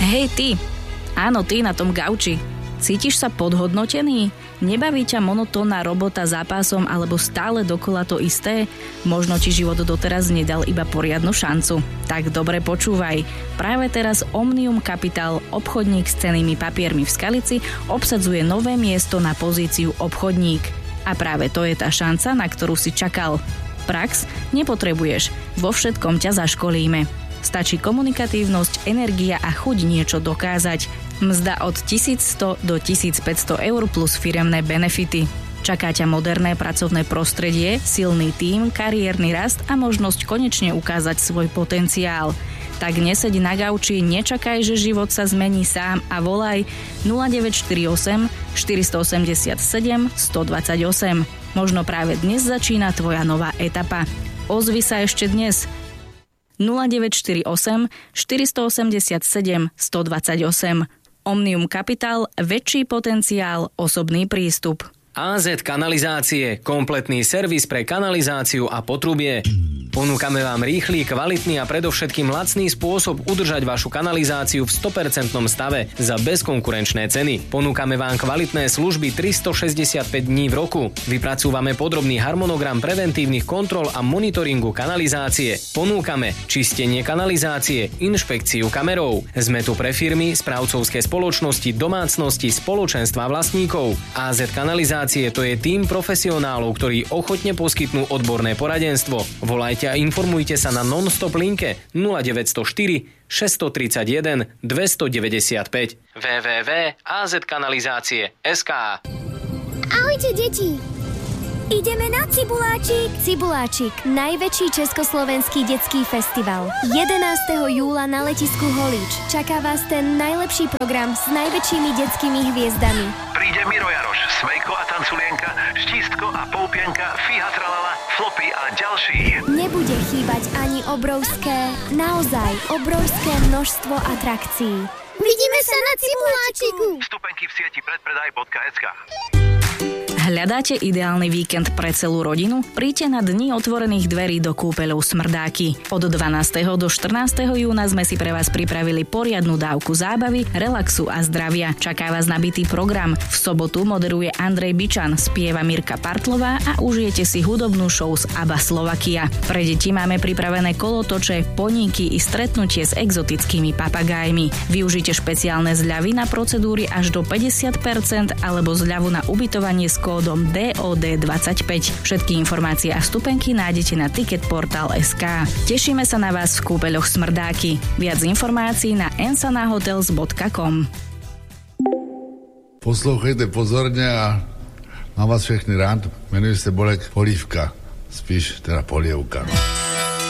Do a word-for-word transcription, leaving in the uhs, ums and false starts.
Hej ty, áno ty na tom gauči. Cítiš sa podhodnotený? Nebaví ťa monotónna robota za pásom alebo stále dokola to isté? Možno ti život doteraz nedal iba poriadnu šancu. Tak dobre počúvaj. Práve teraz Omnium Capital, obchodník s cennými papiermi v Skalici, obsadzuje nové miesto na pozíciu obchodník. A práve to je tá šanca, na ktorú si čakal. Prax nepotrebuješ, vo všetkom ťa zaškolíme. Stačí komunikatívnosť, energia a chuť niečo dokázať. Mzda od tisícsto do tisícpäťsto eur plus firemné benefity. Čaká ťa moderné pracovné prostredie, silný tím, kariérny rast a možnosť konečne ukázať svoj potenciál. Tak neseď na gauči, nečakaj, že život sa zmení sám a volaj nula deväť štyri osem štyri osem sedem jedna dva osem. Možno práve dnes začína tvoja nová etapa. Ozvi sa ešte dnes. nula deväť štyri osem štyri osem sedem jedna dva osem. Omnium Capital, väčší potenciál, osobný prístup. á zet Kanalizácie, kompletný servis pre kanalizáciu a potrubie. Ponúkame vám rýchly, kvalitný a predovšetkým lacný spôsob udržať vašu kanalizáciu v sto percent stave za bezkonkurenčné ceny. Ponúkame vám kvalitné služby tristošesťdesiatpäť dní v roku. Vypracúvame podrobný harmonogram preventívnych kontrol a monitoringu kanalizácie. Ponúkame čistenie kanalizácie, inšpekciu kamerov. Sme tu pre firmy, správcovské spoločnosti, domácnosti, spoločenstva vlastníkov. á zet Kanalizácie to je tím profesionálov, ktorí ochotne poskytnú odborné poradenstvo. Volajte a informujte sa na non-stop linke nula deväť nula štyri šesť tri jeden dva deväť päť w w w bodka a zet kanalizácie bodka es ká. Ahojte, deti! Ideme na Cibuláčik! Cibuláčik, najväčší československý detský festival. jedenásteho júla na letisku Holíč. Čaká vás ten najlepší program s najväčšími detskými hviezdami. Príde Miro Jaroš, Smejko a Tanculienka, Štístko a Poupienka, Fíha Tralala, Flopy a ďalší. Nebude chýbať ani obrovské, naozaj obrovské množstvo atrakcií. Vidíme sa na Cibuláčiku! Vstupenky v sieti predpredaj bodka es ká. Hľadáte ideálny víkend pre celú rodinu? Príďte na dni otvorených dverí do kúpeľov Smrdáky. Od dvanásteho do štrnásteho júna sme si pre vás pripravili poriadnu dávku zábavy, relaxu a zdravia. Čaká vás nabitý program. V sobotu moderuje Andrej Bičan, spieva Mirka Partlová a užijete si hudobnú show z ABBA Slovakia. Pre deti máme pripravené kolotoče, poníky i stretnutie s exotickými papagájmi. Využite špeciálne zľavy na procedúry až do päťdesiat percent alebo zľavu na ubytovanie s kódom dé ó dé dvadsaťpäť. Všetky informácie a vstupenky nájdete na ticketportal bodka es ká. Tešíme sa na vás v kúpeľoch Smrdáky. Viac informácií na ensanahotels bodka com. Poslouchejte pozorně a mám vás všechny rád. Jmenuji se Bolek Polívka, spíš teda Polievka.